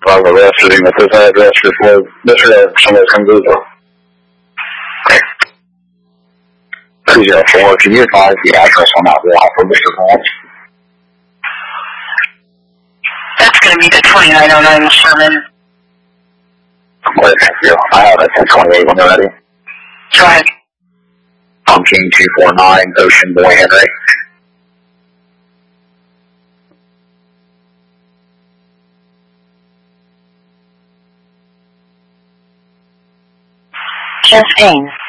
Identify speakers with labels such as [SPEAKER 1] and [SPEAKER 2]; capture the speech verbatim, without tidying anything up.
[SPEAKER 1] all the rest of him at this address before this uh, somebody comes over. Okay. two zero four, can you advise the address on that wall for Mister Vance?
[SPEAKER 2] That's going to be the twenty-nine oh nine Sherman.
[SPEAKER 1] Wait, thank you. I have a ten twenty-eight when you're ready.
[SPEAKER 2] Try.
[SPEAKER 1] I'm King two four nine, Ocean Boy Henry.
[SPEAKER 2] Champagne.